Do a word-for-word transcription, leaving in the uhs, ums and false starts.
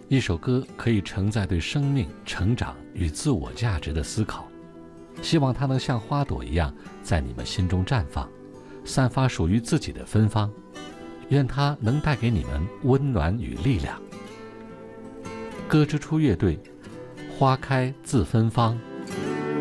一首歌可以承载对生命、成长与自我价值的思考，希望它能像花朵一样在你们心中绽放，散发属于自己的芬芳。愿它能带给你们温暖与力量。歌之初乐队，花开自芬芳。